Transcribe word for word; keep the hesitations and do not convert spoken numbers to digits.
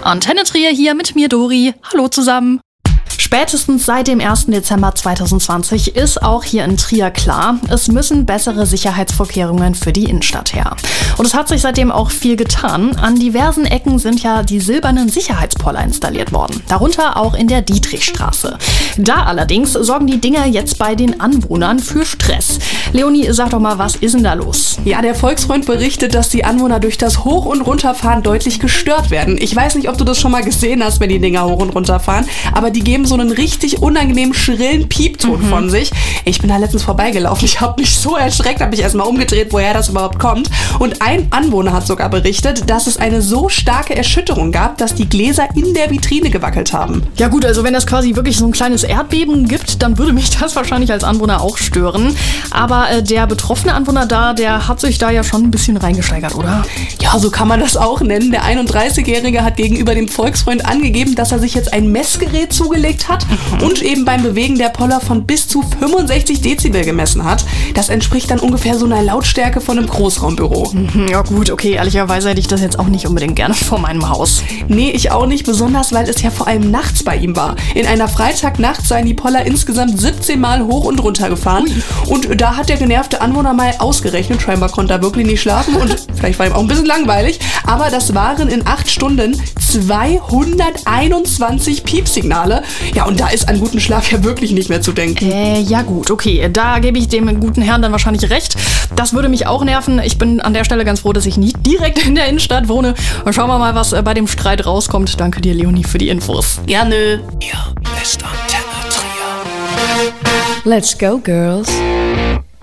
Antenne Trier hier mit mir, Dori. Hallo zusammen. Spätestens seit dem ersten Dezember zweitausendzwanzig ist auch hier in Trier klar, es müssen bessere Sicherheitsvorkehrungen für die Innenstadt her. Und es hat sich seitdem auch viel getan. An diversen Ecken sind ja die silbernen Sicherheitspoller installiert worden, darunter auch in der Dietrichstraße. Da allerdings sorgen die Dinger jetzt bei den Anwohnern für Stress. Leonie, sag doch mal, was ist denn da los? Ja, der Volksfreund berichtet, dass die Anwohner durch das Hoch- und Runterfahren deutlich gestört werden. Ich weiß nicht, ob du das schon mal gesehen hast, wenn die Dinger hoch und runter fahren, aber die geben so einen richtig unangenehmen, schrillen Piepton mhm. von sich. Ich bin da letztens vorbeigelaufen. Ich habe mich so erschreckt, habe mich erstmal umgedreht, woher das überhaupt kommt. Und ein Anwohner hat sogar berichtet, dass es eine so starke Erschütterung gab, dass die Gläser in der Vitrine gewackelt haben. Ja gut, also wenn das quasi wirklich so ein kleines Erdbeben gibt, dann würde mich das wahrscheinlich als Anwohner auch stören. Aber äh, der betroffene Anwohner da, der hat sich da ja schon ein bisschen reingesteigert, oder? Ja, so kann man das auch nennen. Der einunddreißigjährige hat gegenüber dem Volksfreund angegeben, dass er sich jetzt ein Messgerät zugelegt hat und eben beim Bewegen der Poller von bis zu fünfundsechzig Dezibel gemessen hat. Das entspricht dann ungefähr so einer Lautstärke von einem Großraumbüro. Ja gut, okay, ehrlicherweise hätte ich das jetzt auch nicht unbedingt gerne vor meinem Haus. Nee, ich auch nicht, besonders weil es ja vor allem nachts bei ihm war. In einer Freitagnacht seien die Poller insgesamt siebzehn Mal hoch und runter gefahren. Ui. Und da hat der genervte Anwohner mal ausgerechnet, scheinbar konnte er wirklich nicht schlafen und vielleicht war ihm auch ein bisschen langweilig, aber das waren in acht Stunden zweihunderteinundzwanzig Piepsignale. Ja, und da ist an guten Schlaf ja wirklich nicht mehr zu denken. Äh, ja gut, okay, da gebe ich dem guten Herrn dann wahrscheinlich recht. Das würde mich auch nerven. Ich bin an der Stelle ganz froh, dass ich nicht direkt in der Innenstadt wohne. Schauen wir mal, was bei dem Streit rauskommt. Danke dir, Leonie, für die Infos. Gerne. Hier ist Antenne Trier. Let's go, girls.